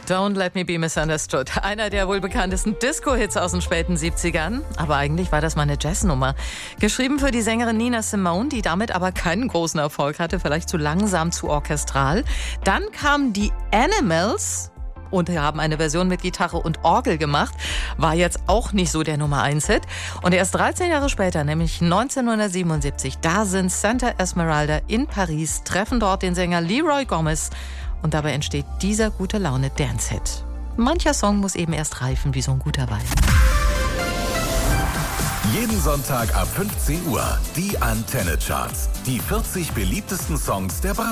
Don't Let Me Be Misunderstood. Einer der wohl bekanntesten Disco-Hits aus den späten 70ern. Aber eigentlich war das mal eine Jazznummer. Geschrieben für die Sängerin Nina Simone, die damit aber keinen großen Erfolg hatte. Vielleicht zu langsam, zu orchestral. Dann kamen die Animals und haben eine Version mit Gitarre und Orgel gemacht. War jetzt auch nicht so der Nummer-1-Hit. Und erst 13 Jahre später, nämlich 1977, da sind Santa Esmeralda in Paris, treffen dort den Sänger Leroy Gomez. Und dabei entsteht dieser gute-Laune-Dance-Hit. Mancher Song muss eben erst reifen wie so ein guter Wein. Jeden Sonntag ab 15 Uhr die Antenne Charts. Die 40 beliebtesten Songs der